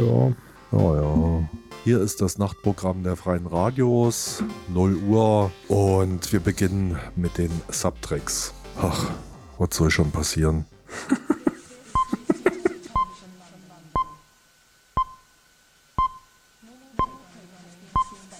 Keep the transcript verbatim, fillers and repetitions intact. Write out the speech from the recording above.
ja. Ja, ja. Hier ist das Nachtprogramm der Freien Radios, null Uhr, und wir beginnen mit den Subtracks. Ach, was soll schon passieren?